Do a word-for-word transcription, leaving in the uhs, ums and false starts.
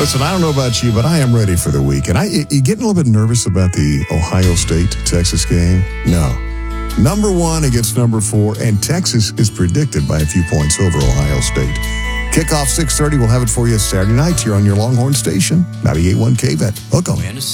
Listen, I don't know about you, but I am ready for the weekend. I, you getting a little bit nervous about the Ohio State-Texas game? No. Number one against number four, and Texas is predicted by a few points over Ohio State. Kickoff six thirty. We'll have it for you Saturday night here on your Longhorn station, ninety-eight point one K V E T. Hook 'em.